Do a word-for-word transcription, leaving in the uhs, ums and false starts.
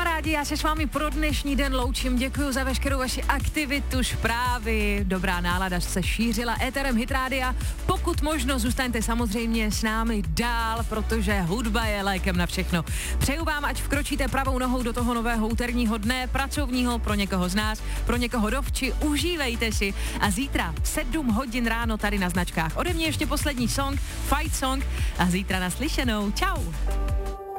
Kamarádi, já se s vámi pro dnešní den loučím, děkuji za veškerou vaši aktivitu, zprávy, dobrá nálada se šířila éterem Hit Rádia. Pokud možno, zůstaňte samozřejmě s námi dál, protože hudba je lékem na všechno. Přeju vám, ať vkročíte pravou nohou do toho nového úterního dne, pracovního pro někoho z nás, pro někoho dovči, užívejte si a zítra v sedm hodin ráno tady na značkách. Ode mě ještě poslední song, Fight Song a zítra naslyšenou. Čau.